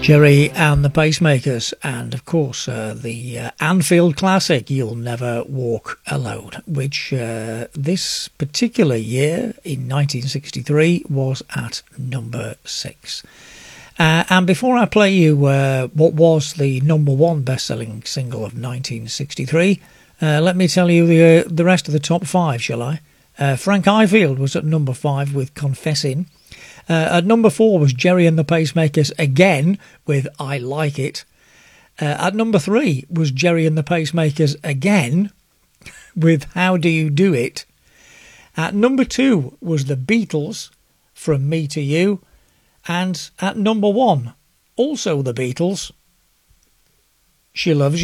Gerry and the Pacemakers, and of course the Anfield classic You'll Never Walk Alone, which this particular year in 1963 was at number 6. And before I play you what was the number 1 best-selling single of 1963, let me tell you the rest of the top 5, shall I? Frank Ifield was at number 5 with Confessin'. At number 4 was Gerry and the Pacemakers again with I Like It. At number 3 was Gerry and the Pacemakers again with How Do You Do It. At number 2 was the Beatles, From Me to You. And at number 1, also the Beatles, She Loves You.